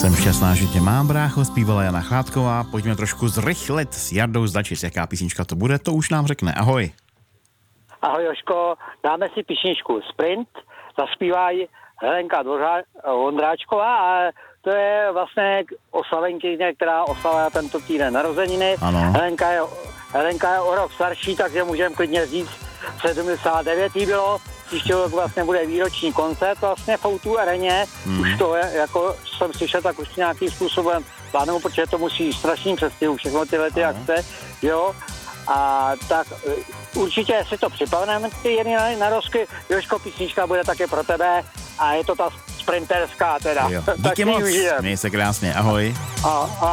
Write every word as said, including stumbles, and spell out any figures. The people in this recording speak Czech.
Jsem šťastná, že tě mám, brácho, zpívala Jana Chládková. Pojďme trošku zrychlit s Jardou Zdačic. Jaká písnička to bude, to už nám řekne. Ahoj. Ahoj Jožko, dáme si písničku Sprint, zaspívají Helenka Dvořá, Vondráčková a to je vlastně oslavenkyně, která oslavila tento týden narozeniny. Ano. Helenka je, Helenka je o rok starší, takže můžeme klidně říct sedmdesát devět jí bylo. Příští rok vlastně bude výroční koncert vlastně v Outu Areně. Hmm. Už to je, jako jsem slyšel, tak už nějakým způsobem plánuju, protože to musí strašný přestihu, všechno tyhle ty akce, jo. A tak určitě si to připomeneme, ty jedny narozky. Jožko, písnička bude také pro tebe a je to ta sprinterská teda. Jo. Díky moc, měj se krásně, ahoj. A, a